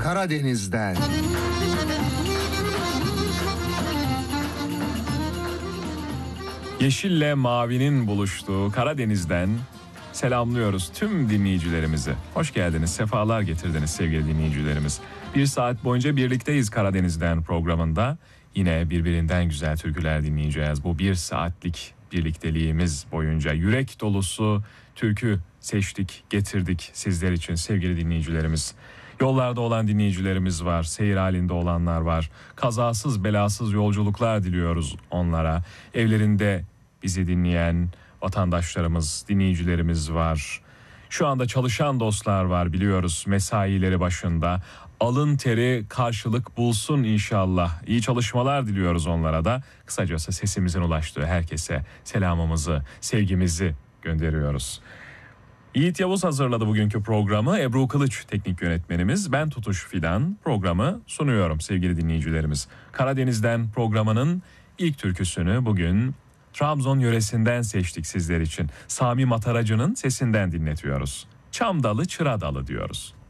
Karadeniz'den. Yeşille mavinin buluştuğu Karadeniz'den selamlıyoruz tüm dinleyicilerimizi. Hoş geldiniz, sefalar getirdiniz sevgili dinleyicilerimiz. Bir saat boyunca birlikteyiz Karadeniz'den programında. Yine birbirinden güzel türküler dinleyeceğiz. Bu bir saatlik birlikteliğimiz boyunca yürek dolusu türkü seçtik, getirdik sizler için sevgili dinleyicilerimiz. Yollarda olan dinleyicilerimiz var, seyir halinde olanlar var. Kazasız belasız yolculuklar diliyoruz onlara. Evlerinde bizi dinleyen vatandaşlarımız, dinleyicilerimiz var. Şu anda çalışan dostlar var biliyoruz, mesaileri başında. Alın teri karşılık bulsun inşallah. İyi çalışmalar diliyoruz onlara da. Kısacası sesimizin ulaştığı herkese selamımızı, sevgimizi gönderiyoruz. Yiğit Yavuz hazırladı bugünkü programı. Ebru Kılıç teknik yönetmenimiz. Ben Tutuş Fidan programı sunuyorum sevgili dinleyicilerimiz. Karadeniz'den programının ilk türküsünü bugün Trabzon yöresinden seçtik sizler için. Sami Mataracı'nın sesinden dinletiyoruz. Çam dalı çıra dalı diyoruz.